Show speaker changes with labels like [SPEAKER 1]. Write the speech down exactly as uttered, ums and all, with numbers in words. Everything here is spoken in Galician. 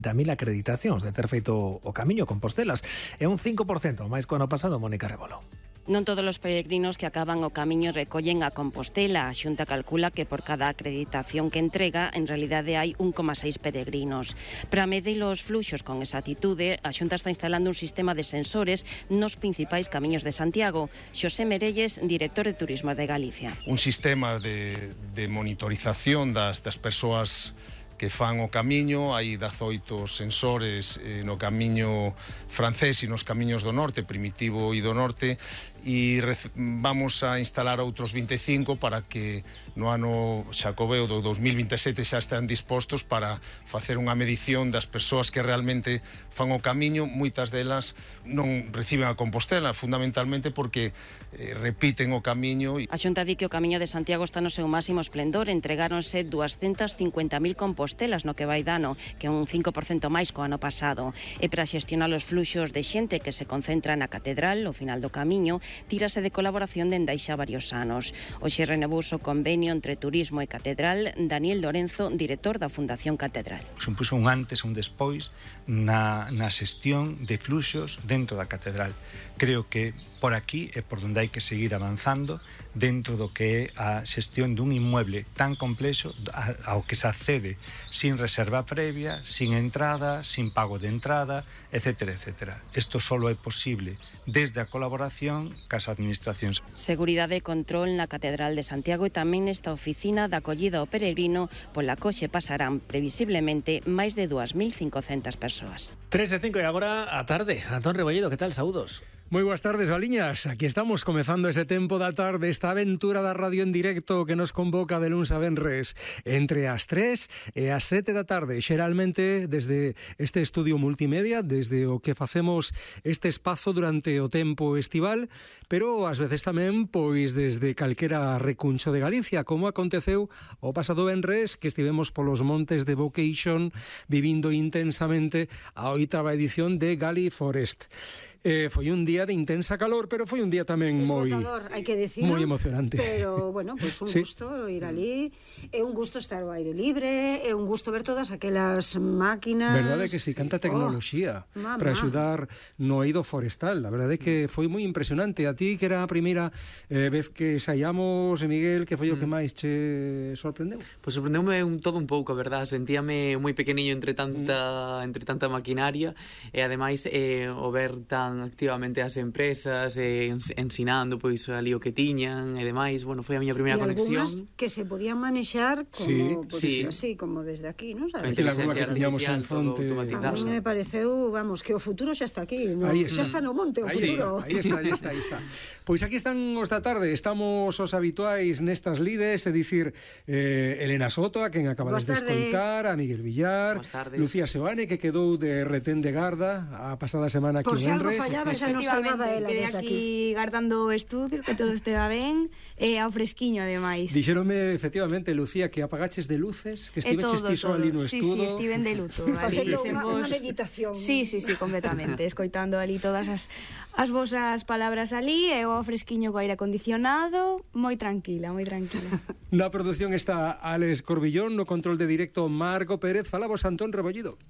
[SPEAKER 1] da mil acreditacións de ter feito o Camiño Compostelas. É un cinco por cento máis que o ano pasado, Mónica Rebolo.
[SPEAKER 2] Non todos os peregrinos que acaban o Camiño recollen a Compostela. A Xunta calcula que por cada acreditación que entrega, en realidade hai un coma seis peregrinos. Para medir os fluxos con exactitude, a Xunta está instalando un sistema de sensores nos principais camiños de Santiago. Xosé Merelles, director de Turismo de Galicia.
[SPEAKER 3] Un sistema de, de monitorización das, das persoas que fan o camiño. Hai dezaoito sensores eh, no camiño francés e nos camiños do norte, Primitivo e do norte, e vamos a instalar outros vinte e cinco para que no ano xacobeo do dos mil vinte e sete xa estén dispostos para facer unha medición das persoas que realmente fan o camiño. Moitas delas non reciben a Compostela, fundamentalmente porque eh, repiten o camiño.
[SPEAKER 2] A Xunta di que o Camiño de Santiago está no seu máximo esplendor. Entregáronse doscientas cincuenta mil compostelas no que vai dano, que é un cinco por cento máis co ano pasado. E para xestionar os fluxos de xente que se concentra na catedral, ao final do camiño, tírase de colaboración dende hai xa varios anos. Hoxe renovouse o convenio entre Turismo e Catedral. Daniel Lorenzo, director da Fundación Catedral.
[SPEAKER 4] Supuso un antes e un despois na, na xestión de fluxos dentro da catedral. Creo que por aquí é por onde hai que seguir avanzando dentro do que é a xestión dun inmueble tan complexo ao que se accede sin reserva previa, sin entrada, sin pago de entrada, etcétera, etcétera. Isto só é posible desde a colaboración cas administracións.
[SPEAKER 2] Seguridade e control na Catedral de Santiago e tamén nesta oficina de acollida ao peregrino pola coxe pasarán previsiblemente máis de dúas mil cincocentas persoas.
[SPEAKER 1] tres e cinco e agora a tarde. Antón Rebolledo, que tal? Saúdos.
[SPEAKER 5] Moi boas tardes, Valiñas. Aquí estamos comezando este tempo da tarde, esta aventura da radio en directo que nos convoca de luns a venres entre as tres e as sete da tarde, xeralmente desde este estudio multimedia, desde o que facemos este espazo durante o tempo estival, pero ás veces tamén pois desde calquera recuncho de Galicia, como aconteceu o pasado venres que estivemos polos montes de Vocation vivindo intensamente a oitava edición de Gali Forest. Eh, foi un día de intensa calor, pero foi un día tamén moi
[SPEAKER 6] hai que decir,
[SPEAKER 5] moi emocionante.
[SPEAKER 6] Pero, bueno, pois pues un sí. gusto ir ali, é un gusto estar ao aire libre, é un gusto ver todas aquelas máquinas.
[SPEAKER 5] Verdade que si, sí, canta tecnoloxía oh, para axudar no eido forestal. A verdade que foi moi impresionante. A ti, que era a primeira eh, vez que saíamos, Miguel, que foi mm. o que máis che sorprendeu?
[SPEAKER 7] Pois pues sorprendeume un todo un pouco, a verdade. Sentíame moi pequeniño entre tanta mm. entre tanta maquinaria e ademais eh, o ver tan activamente as empresas eh, ensinando pois ali o que tiñan e demais. Bueno, foi a miña primeira
[SPEAKER 6] e
[SPEAKER 7] conexión.
[SPEAKER 6] E que se podían manexar como,
[SPEAKER 5] sí,
[SPEAKER 6] pues,
[SPEAKER 7] sí.
[SPEAKER 6] así, como desde aquí, non sabes?
[SPEAKER 5] Que que tiñamos en fronte.
[SPEAKER 6] A mí me pareceu, vamos, que o futuro xa está aquí, no?
[SPEAKER 5] Aí
[SPEAKER 6] está. Xa está no monte o
[SPEAKER 5] aí
[SPEAKER 6] futuro.
[SPEAKER 5] Está, aí está, aí está, aí está. Pois aquí están os da tarde, estamos os habituais nestas lides, é dicir, eh, Elena Soto, a quen acabades de escoitar, a Miguel Villar, Lucía Seoane, que quedou de retén de garda a pasada semana aquí en Enres.
[SPEAKER 6] Por se algo fallaba, xa nos salvaba ela desde aquí.
[SPEAKER 8] Guardando o estudio, que todo esteba ben, e ao fresquiño, ademais.
[SPEAKER 5] Dixéronme, efectivamente, Lucía, que apagaches de luces, que estiveches ti só ali no
[SPEAKER 8] sí,
[SPEAKER 5] estudo.
[SPEAKER 8] Sí, sí, estiven de luto.
[SPEAKER 6] Facendo unha, unha meditación.
[SPEAKER 8] Sí, sí, sí, completamente. Escoitando ali todas as, as vosas palabras ali, e o fresquiño co aire acondicionado, moi tranquila, moi tranquila.
[SPEAKER 5] Na produción está Alex Corbillón, no control de directo Marco Pérez. Falamos Antón Rebollido.